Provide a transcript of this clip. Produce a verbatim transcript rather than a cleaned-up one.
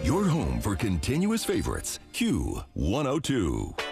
Your home for continuous favorites, Q one oh two.